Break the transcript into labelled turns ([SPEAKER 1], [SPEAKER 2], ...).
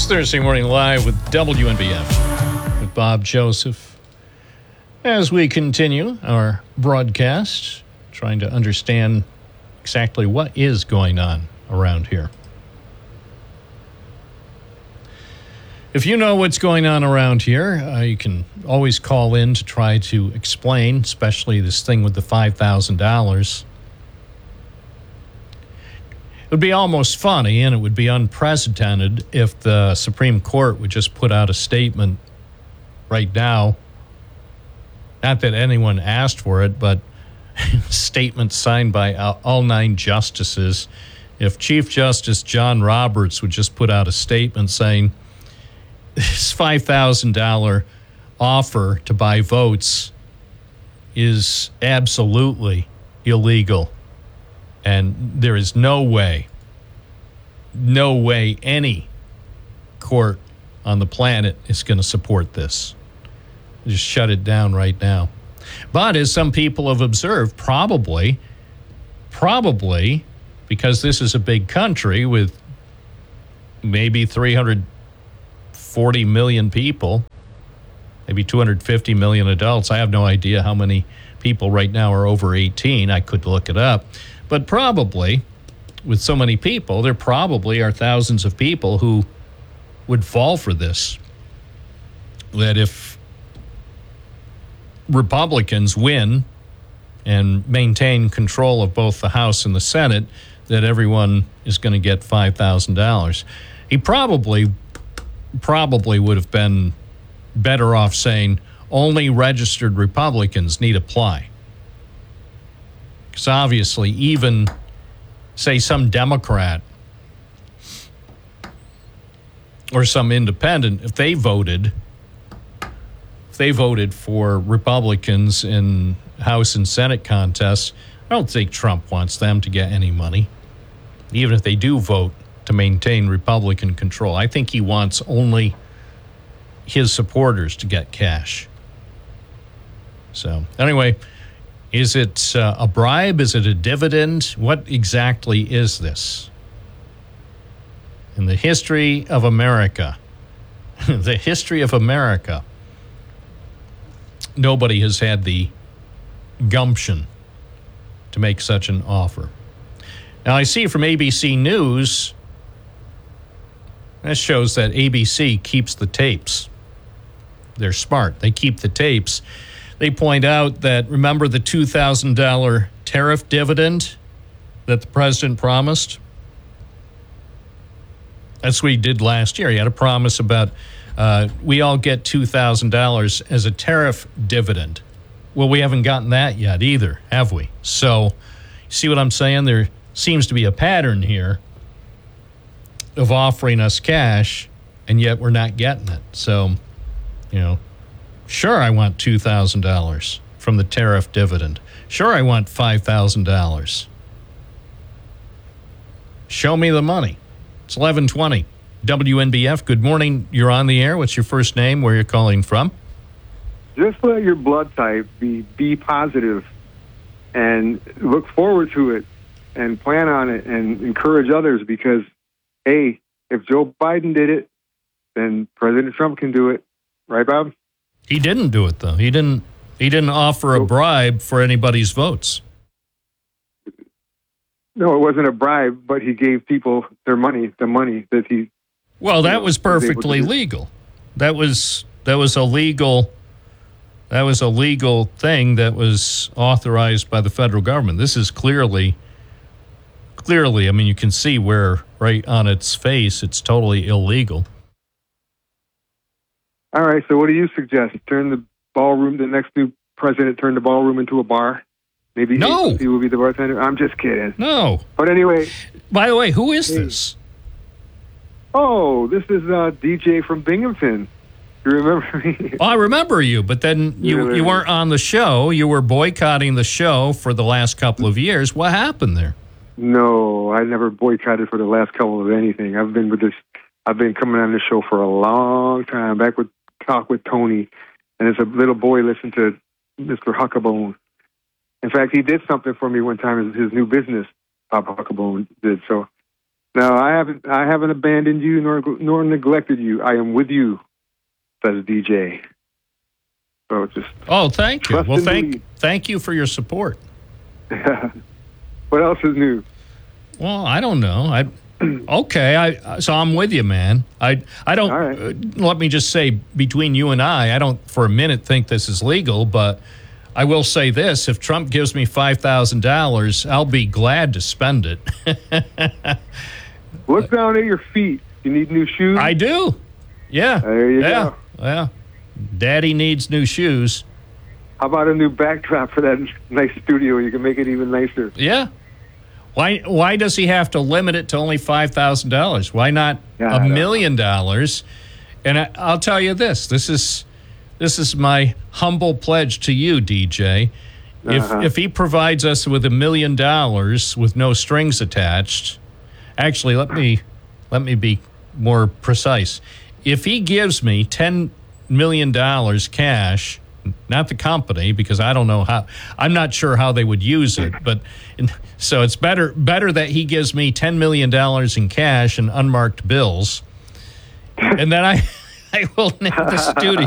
[SPEAKER 1] Thursday Morning Live with WNBF with Bob Joseph. As we continue our broadcast, trying to understand exactly what is going on around here. If you know what's going on around here, you can always call in to try to explain, especially this thing with the $5,000. It would be almost funny, and it would be unprecedented if the Supreme Court would just put out a statement right now. Not that anyone asked for it, but statement signed by all 9 justices. If Chief Justice John Roberts would just put out a statement saying this $5,000 offer to buy votes is absolutely illegal. And there is no way any court on the planet is going to support this. Just shut it down right now. But as some people have observed, probably, because this is a big country with maybe 340 million people, maybe 250 million adults. I have no idea how many people right now are over 18. I could look it up. But probably, with so many people, there probably are thousands of people who would fall for this. That if Republicans win and maintain control of both the House and the Senate, that everyone is going to get $5,000. He probably would have been better off saying only registered Republicans need apply. Because obviously, even, say, some Democrat or some independent, if they voted for Republicans in House and Senate contests, I don't think Trump wants them to get any money, even if they do vote to maintain Republican control. I think he wants only his supporters to get cash. So, anyway, is it a bribe? Is it a dividend? What exactly is this? In the history of America, nobody has had the gumption to make such an offer. Now, I see from ABC News, that shows that ABC keeps the tapes. They're smart. They keep the tapes. They point out that, remember the $2,000 tariff dividend that the president promised? That's what he did last year. He had a promise about we all get $2,000 as a tariff dividend. Well, we haven't gotten that yet either, have we? So, see what I'm saying? There seems to be a pattern here of offering us cash, and yet we're not getting it. So, sure, I want $2,000 from the tariff dividend. Sure, I want $5,000. Show me the money. It's 11:20. WNBF, good morning. You're on the air. What's your first name? Where you're calling from?
[SPEAKER 2] Just let your blood type be B positive and look forward to it and plan on it and encourage others because, hey, if Joe Biden did it, then President Trump can do it. Right, Bob?
[SPEAKER 1] He didn't do it, though. He didn't offer a bribe for anybody's votes.
[SPEAKER 2] No, it wasn't a bribe, but he gave people their money, the money that he...
[SPEAKER 1] Well, that was perfectly legal. That was a legal thing that was authorized by the federal government. This is clearly, I mean, you can see where right on its face it's totally illegal.
[SPEAKER 2] All right, so what do you suggest? Turn the ballroom, the next new president turn the ballroom into a bar? Maybe
[SPEAKER 1] no.
[SPEAKER 2] He will be the bartender? I'm just kidding.
[SPEAKER 1] No.
[SPEAKER 2] But anyway.
[SPEAKER 1] By the way, who is this?
[SPEAKER 2] Oh, this is DJ from Binghamton. You remember me?
[SPEAKER 1] Well, I remember you, but then you weren't on the show. You were boycotting the show for the last couple of years. What happened there?
[SPEAKER 2] No, I never boycotted for the last couple of anything. I've been coming on the show for a long time, back with Talk with Tony. And as a little boy, listened to Mr. Huckabone. In fact, he did something for me one time, his new business, Bob Huckabone did. So No, I haven't abandoned you nor neglected you. I am with you, says DJ. So just
[SPEAKER 1] thank you.
[SPEAKER 2] trust
[SPEAKER 1] Well,
[SPEAKER 2] in me.
[SPEAKER 1] thank you for your support.
[SPEAKER 2] What else is new?
[SPEAKER 1] Well, I don't know. So I'm with you, man. I don't.
[SPEAKER 2] All right.
[SPEAKER 1] Let me just say, between you and I don't for a minute think this is legal, but I will say this: if Trump gives me $5,000, I'll be glad to spend it.
[SPEAKER 2] Look down at your feet. You need new shoes?
[SPEAKER 1] I do. Yeah.
[SPEAKER 2] There you go.
[SPEAKER 1] Yeah. Daddy needs new shoes.
[SPEAKER 2] How about a new backdrop for that nice studio? You can make it even nicer.
[SPEAKER 1] Yeah. Why does he have to limit it to only $5,000? Why not $1 million? And I'll tell you this. This is my humble pledge to you, DJ. If he provides us with $1 million with no strings attached, actually, let me be more precise. If he gives me $10 million cash, not the company, because I don't know how, I'm not sure how they would use it, but so it's better that he gives me $10 million in cash and unmarked bills, and then I will name the studio.